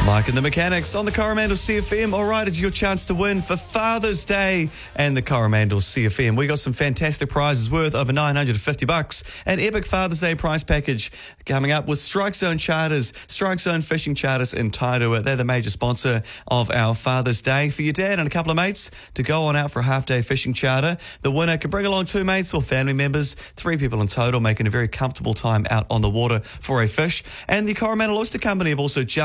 Mike and the Mechanics on the Coromandel CFM. All right, it's your chance to win for Father's Day and the Coromandel CFM. We got some fantastic prizes worth over $950. An epic Father's Day prize package coming up with Strike Zone Charters, Strike Zone Fishing Charters in Tairua. They're the major sponsor of our Father's Day. For your dad and a couple of mates to go on out for a half-day fishing charter. The winner can bring along 2 mates or family members, 3 people in total, making a very comfortable time out on the water for a fish. And the Coromandel Oyster Company have also jumped